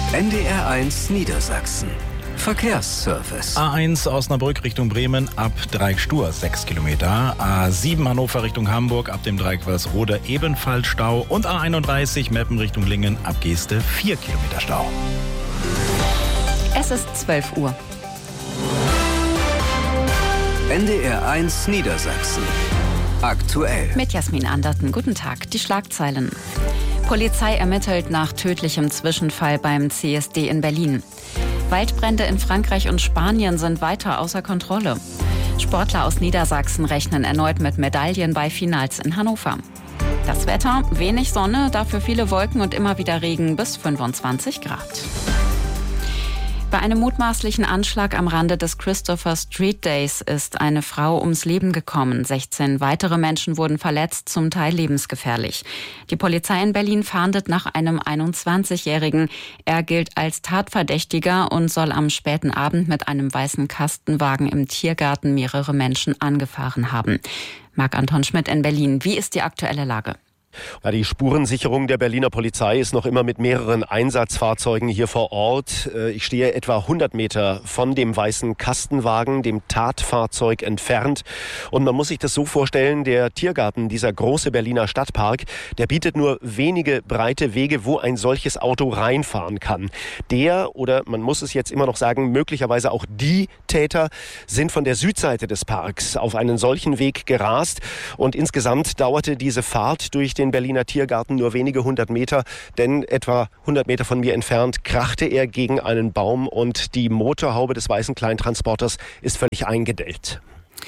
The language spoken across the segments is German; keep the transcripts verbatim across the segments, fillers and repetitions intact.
N D R eins Niedersachsen. Verkehrsservice. A eins Osnabrück Richtung Bremen ab Dreieck-Stur sechs Kilometer. A sieben Hannover Richtung Hamburg ab dem Dreieck Walsrode ebenfalls Stau. Und A einunddreißig Meppen Richtung Lingen ab Geeste vier Kilometer Stau. Es ist zwölf Uhr. N D R eins Niedersachsen. Aktuell. Mit Jasmin Anderten. Guten Tag. Die Schlagzeilen. Polizei ermittelt nach tödlichem Zwischenfall beim C S D in Berlin. Waldbrände in Frankreich und Spanien sind weiter außer Kontrolle. Sportler aus Niedersachsen rechnen erneut mit Medaillen bei Finals in Hannover. Das Wetter, wenig Sonne, dafür viele Wolken und immer wieder Regen bis fünfundzwanzig Grad. Bei einem mutmaßlichen Anschlag am Rande des Christopher Street Days ist eine Frau ums Leben gekommen. sechzehn weitere Menschen wurden verletzt, zum Teil lebensgefährlich. Die Polizei in Berlin fahndet nach einem einundzwanzigjährigen. Er gilt als Tatverdächtiger und soll am späten Abend mit einem weißen Kastenwagen im Tiergarten mehrere Menschen angefahren haben. Marc-Anton Schmidt in Berlin. Wie ist die aktuelle Lage? Ja, die Spurensicherung der Berliner Polizei ist noch immer mit mehreren Einsatzfahrzeugen hier vor Ort. Ich stehe etwa hundert Meter von dem weißen Kastenwagen, dem Tatfahrzeug, entfernt. Und man muss sich das so vorstellen, der Tiergarten, dieser große Berliner Stadtpark, der bietet nur wenige breite Wege, wo ein solches Auto reinfahren kann. Der, oder man muss es jetzt immer noch sagen, möglicherweise auch die Täter sind von der Südseite des Parks auf einen solchen Weg gerast. Und insgesamt dauerte diese Fahrt durch den Berliner Tiergarten nur wenige hundert Meter, denn etwa hundert Meter von mir entfernt krachte er gegen einen Baum und die Motorhaube des weißen Kleintransporters ist völlig eingedellt.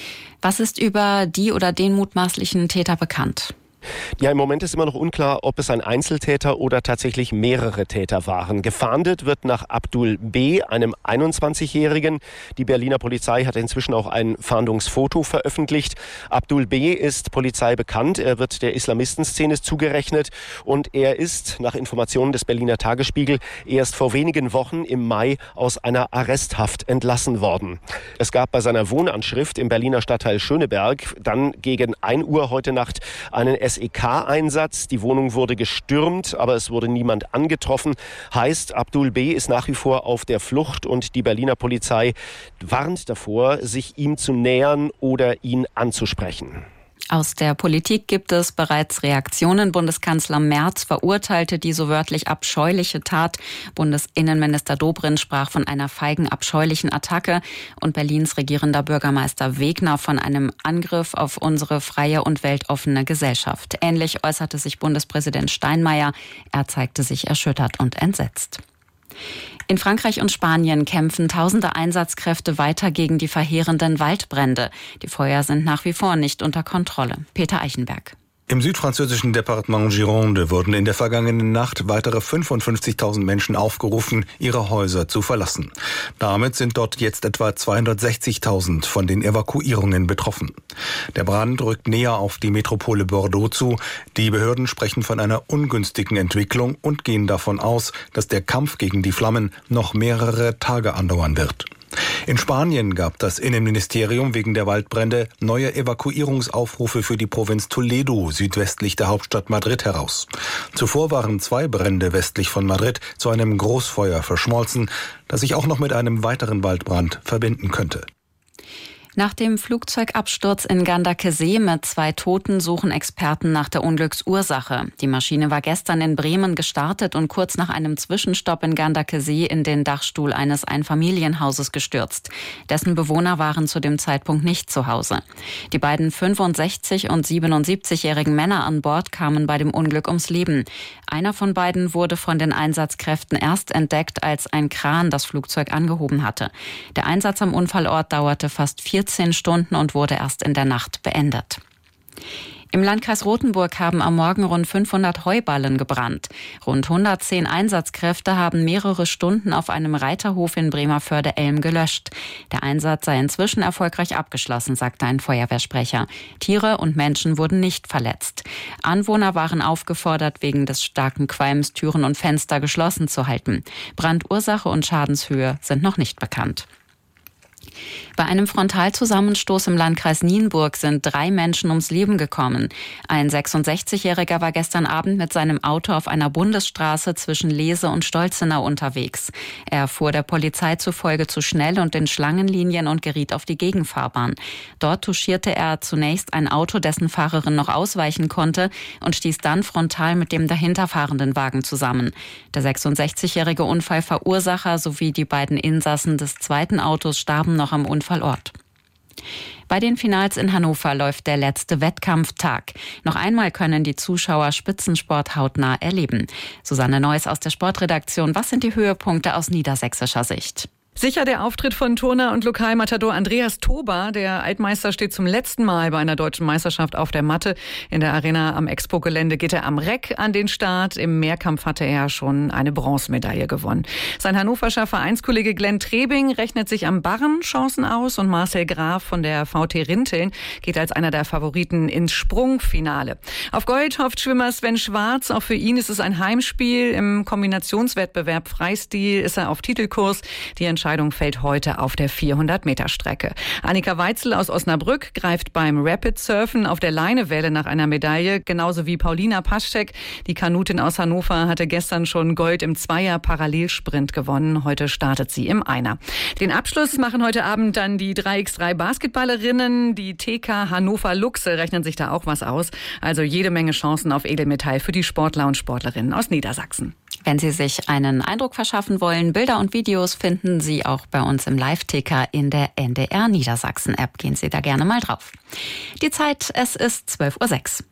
Was ist über die oder den mutmaßlichen Täter bekannt? Ja, im Moment ist immer noch unklar, ob es ein Einzeltäter oder tatsächlich mehrere Täter waren. Gefahndet wird nach Abdul B., einem einundzwanzigjährigen. Die Berliner Polizei hat inzwischen auch ein Fahndungsfoto veröffentlicht. Abdul B. ist Polizei bekannt. Er wird der Islamistenszene zugerechnet und er ist, nach Informationen des Berliner Tagesspiegel, erst vor wenigen Wochen im Mai aus einer Arresthaft entlassen worden. Es gab bei seiner Wohnanschrift im Berliner Stadtteil Schöneberg dann gegen ein Uhr heute Nacht einen S E K-Einsatz. Die Wohnung wurde gestürmt, aber es wurde niemand angetroffen. Heißt, Abdul B. ist nach wie vor auf der Flucht und die Berliner Polizei warnt davor, sich ihm zu nähern oder ihn anzusprechen. Aus der Politik gibt es bereits Reaktionen. Bundeskanzler Merz verurteilte die so wörtlich abscheuliche Tat. Bundesinnenminister Dobrindt sprach von einer feigen, abscheulichen Attacke und Berlins regierender Bürgermeister Wegner von einem Angriff auf unsere freie und weltoffene Gesellschaft. Ähnlich äußerte sich Bundespräsident Steinmeier. Er zeigte sich erschüttert und entsetzt. In Frankreich und Spanien kämpfen tausende Einsatzkräfte weiter gegen die verheerenden Waldbrände. Die Feuer sind nach wie vor nicht unter Kontrolle. Peter Eichenberg. Im südfranzösischen Departement Gironde wurden in der vergangenen Nacht weitere fünfundfünfzigtausend Menschen aufgerufen, ihre Häuser zu verlassen. Damit sind dort jetzt etwa zweihundertsechzigtausend von den Evakuierungen betroffen. Der Brand rückt näher auf die Metropole Bordeaux zu. Die Behörden sprechen von einer ungünstigen Entwicklung und gehen davon aus, dass der Kampf gegen die Flammen noch mehrere Tage andauern wird. In Spanien gab das Innenministerium wegen der Waldbrände neue Evakuierungsaufrufe für die Provinz Toledo südwestlich der Hauptstadt Madrid heraus. Zuvor waren zwei Brände westlich von Madrid zu einem Großfeuer verschmolzen, das sich auch noch mit einem weiteren Waldbrand verbinden könnte. Nach dem Flugzeugabsturz in Gandakesee mit zwei Toten suchen Experten nach der Unglücksursache. Die Maschine war gestern in Bremen gestartet und kurz nach einem Zwischenstopp in Gandakesee in den Dachstuhl eines Einfamilienhauses gestürzt. Dessen Bewohner waren zu dem Zeitpunkt nicht zu Hause. Die beiden fünfundsechzig- und siebenundsiebzigjährigen Männer an Bord kamen bei dem Unglück ums Leben. Einer von beiden wurde von den Einsatzkräften erst entdeckt, als ein Kran das Flugzeug angehoben hatte. Der Einsatz am Unfallort dauerte fast vierzehn Stunden und wurde erst in der Nacht beendet. Im Landkreis Rothenburg haben am Morgen rund fünfhundert Heuballen gebrannt. Rund hundertzehn Einsatzkräfte haben mehrere Stunden auf einem Reiterhof in Bremerförde-Elm gelöscht. Der Einsatz sei inzwischen erfolgreich abgeschlossen, sagte ein Feuerwehrsprecher. Tiere und Menschen wurden nicht verletzt. Anwohner waren aufgefordert, wegen des starken Qualms Türen und Fenster geschlossen zu halten. Brandursache und Schadenshöhe sind noch nicht bekannt. Bei einem Frontalzusammenstoß im Landkreis Nienburg sind drei Menschen ums Leben gekommen. Ein sechsundsechzigjähriger war gestern Abend mit seinem Auto auf einer Bundesstraße zwischen Lese und Stolzenau unterwegs. Er fuhr der Polizei zufolge zu schnell und in Schlangenlinien und geriet auf die Gegenfahrbahn. Dort touchierte er zunächst ein Auto, dessen Fahrerin noch ausweichen konnte, und stieß dann frontal mit dem dahinterfahrenden Wagen zusammen. Der sechsundsechzigjährige Unfallverursacher sowie die beiden Insassen des zweiten Autos starben noch am Unfallort. Bei den Finals in Hannover läuft der letzte Wettkampftag. Noch einmal können die Zuschauer Spitzensport hautnah erleben. Susanne Neuss aus der Sportredaktion. Was sind die Höhepunkte aus niedersächsischer Sicht? Sicher der Auftritt von Turner und Lokalmatador Andreas Toba. Der Altmeister steht zum letzten Mal bei einer deutschen Meisterschaft auf der Matte. In der Arena am Expo-Gelände geht er am Reck an den Start. Im Mehrkampf hatte er schon eine Bronzemedaille gewonnen. Sein hannoverscher Vereinskollege Glenn Trebing rechnet sich am Barren Chancen aus und Marcel Graf von der V T Rinteln geht als einer der Favoriten ins Sprungfinale. Auf Gold hofft Schwimmer Sven Schwarz. Auch für ihn ist es ein Heimspiel. Im Kombinationswettbewerb Freistil ist er auf Titelkurs. Die Entscheidung fällt heute auf der vierhundert-Meter-Strecke. Annika Weitzel aus Osnabrück greift beim Rapid-Surfen auf der Leinewelle nach einer Medaille, genauso wie Paulina Paschek. Die Kanutin aus Hannover hatte gestern schon Gold im Zweier-Parallelsprint gewonnen. Heute startet sie im Einer. Den Abschluss machen heute Abend dann die drei gegen drei Basketballerinnen. Die T K Hannover Luchse rechnen sich da auch was aus. Also jede Menge Chancen auf Edelmetall für die Sportler und Sportlerinnen aus Niedersachsen. Wenn Sie sich einen Eindruck verschaffen wollen, Bilder und Videos finden Sie auch bei uns im Live-Ticker in der N D R Niedersachsen-App. Gehen Sie da gerne mal drauf. Die Zeit, es ist zwölf Uhr sechs.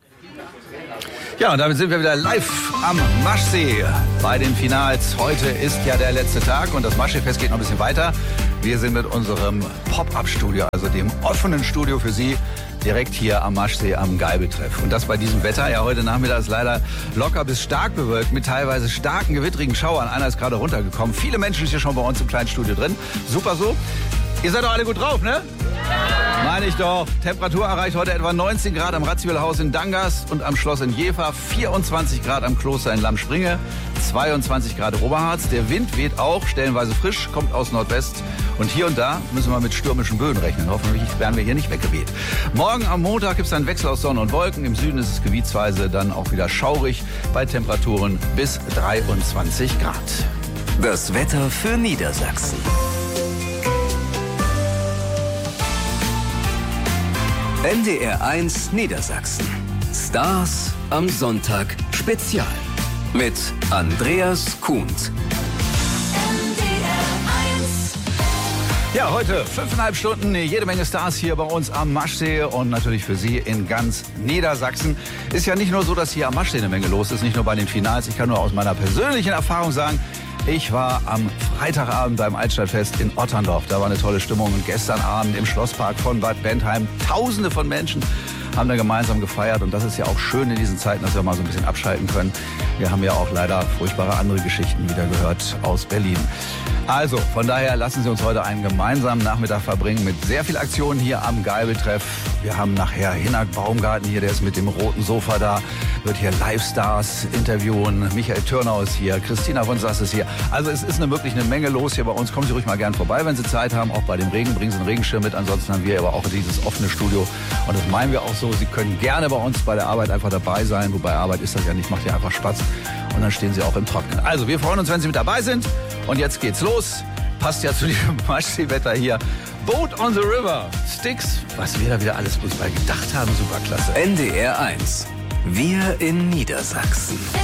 Ja, und damit sind wir wieder live am Maschsee bei den Finals. Heute ist ja der letzte Tag und das Maschsee-Fest geht noch ein bisschen weiter. Wir sind mit unserem Pop-Up-Studio, also dem offenen Studio für Sie, direkt hier am Maschsee am Geibeltreff. Und das bei diesem Wetter. Ja, heute Nachmittag ist leider locker bis stark bewölkt mit teilweise starken, gewittrigen Schauern. Einer ist gerade runtergekommen. Viele Menschen sind hier schon bei uns im kleinen Studio drin. Super so. Ihr seid doch alle gut drauf, ne? Ja. Meine ich doch. Temperatur erreicht heute etwa neunzehn Grad am Ratziwillhaus in Dangast und am Schloss in Jever, vierundzwanzig Grad am Kloster in Lammspringe, zweiundzwanzig Grad Oberharz. Der Wind weht auch stellenweise frisch, kommt aus Nordwest. Und hier und da müssen wir mit stürmischen Böen rechnen. Hoffentlich werden wir hier nicht weggeweht. Morgen am Montag gibt es einen Wechsel aus Sonne und Wolken. Im Süden ist es gebietsweise dann auch wieder schaurig bei Temperaturen bis dreiundzwanzig Grad. Das Wetter für Niedersachsen. N D R eins Niedersachsen. Stars am Sonntag Spezial. Mit Andreas Kuhnt. Ja, heute fünfeinhalb Stunden, jede Menge Stars hier bei uns am Maschsee und natürlich für Sie in ganz Niedersachsen. Ist ja nicht nur so, dass hier am Maschsee eine Menge los ist, nicht nur bei den Finals. Ich kann nur aus meiner persönlichen Erfahrung sagen, ich war am Freitagabend beim Altstadtfest in Otterndorf. Da war eine tolle Stimmung. Und gestern Abend im Schlosspark von Bad Bentheim. Tausende von Menschen haben da gemeinsam gefeiert. Und das ist ja auch schön in diesen Zeiten, dass wir mal so ein bisschen abschalten können. Wir haben ja auch leider furchtbare andere Geschichten wieder gehört aus Berlin. Also, von daher lassen Sie uns heute einen gemeinsamen Nachmittag verbringen mit sehr viel Aktion hier am Geibeltreff. Wir haben nachher Hinak Baumgarten hier, der ist mit dem roten Sofa da, wird hier Live-Stars interviewen. Michael Türnau ist hier, Christina von Sass ist hier. Also es ist eine, wirklich eine Menge los hier bei uns. Kommen Sie ruhig mal gern vorbei, wenn Sie Zeit haben. Auch bei dem Regen, bringen Sie einen Regenschirm mit. Ansonsten haben wir aber auch dieses offene Studio. Und das meinen wir auch so. Sie können gerne bei uns bei der Arbeit einfach dabei sein. Wobei Arbeit ist das ja nicht, macht ja einfach Spaß. Und dann stehen Sie auch im Trocknen. Also wir freuen uns, wenn Sie mit dabei sind. Und jetzt geht's los. Passt ja zu diesem Maschsee-Wetter hier. Boat on the River, Styx, was wir da wieder alles bloß bei gedacht haben. Superklasse. N D R eins. Wir in Niedersachsen.